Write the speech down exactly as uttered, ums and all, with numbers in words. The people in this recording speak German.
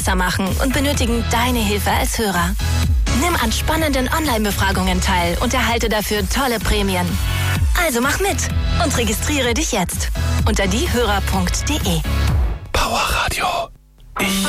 machen und benötigen deine Hilfe als Hörer. Nimm an spannenden Online-Befragungen teil und erhalte dafür tolle Prämien. Also mach mit und registriere dich jetzt unter diehörer punkt de. Power Radio. Ich